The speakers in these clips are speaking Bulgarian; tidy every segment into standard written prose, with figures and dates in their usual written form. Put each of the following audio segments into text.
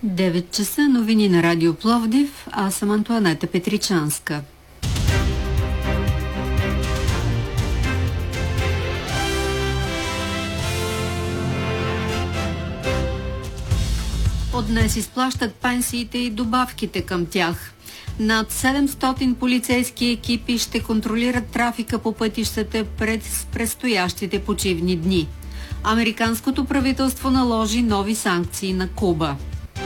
9 часа, новини на Радио Пловдив. Аз съм Антоанета Петричанска. От днес изплащат пенсиите и добавките към тях. Над 700 полицейски екипи ще контролират трафика по пътищата пред предстоящите почивни дни. Американското правителство наложи нови санкции на Куба.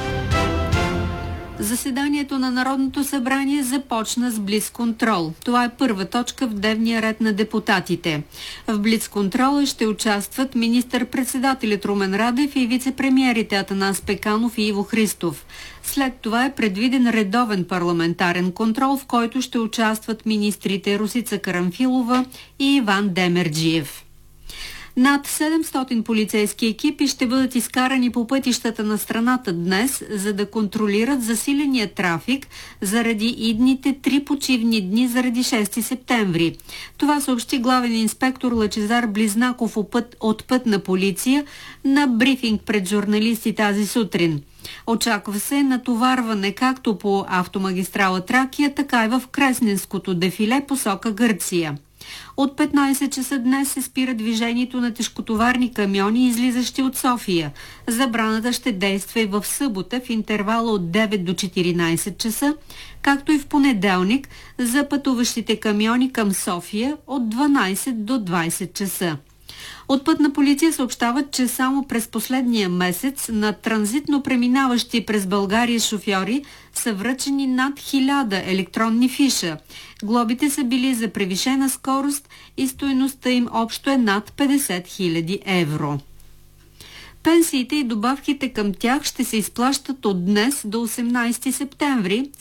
Заседанието на Народното събрание започна с блицконтрол. Това е първа точка в дневния ред на депутатите. В блицконтрола ще участват министър-председателят Румен Радев и вице-премиерите Атанас Пеканов и Иво Христов. След това е предвиден редовен парламентарен контрол, в който ще участват министрите Росица Карамфилова и Иван Демерджиев. Над 700 полицейски екипи ще бъдат изкарани по пътищата на страната днес, за да контролират засиления трафик заради идните 3 почивни дни заради 6 септември. Това съобщи главен инспектор Лъчезар Близнаков от Пътна полиция на брифинг пред журналисти тази сутрин. Очаква се натоварване както по автомагистрала Тракия, така и в Кресненското дефиле посока Гърция. От 15 часа днес се спира движението на тежкотоварни камиони, излизащи от София. Забраната ще действа и в събота в интервала от 9 до 14 часа, както и в понеделник за пътуващите камиони към София от 12 до 20 часа. От Пътна полиция съобщават, че само през последния месец на транзитно преминаващи през България шофьори са връчени над 1000 електронни фиша. Глобите са били за превишена скорост и стойността им общо е над 50 000 евро. Пенсиите и добавките към тях ще се изплащат от днес до 18 септември